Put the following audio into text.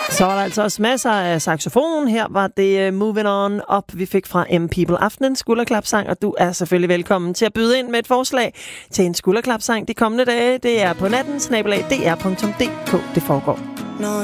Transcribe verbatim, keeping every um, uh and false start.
Så var der altså også masser af saxofon. Her var det Moving On Up, vi fik fra M People Aften, skulderklapsang, og du er selvfølgelig velkommen til at byde ind med et forslag til en skulderklapsang de kommende dage. Det er på natten snabel-a d r punktum d k, det foregår.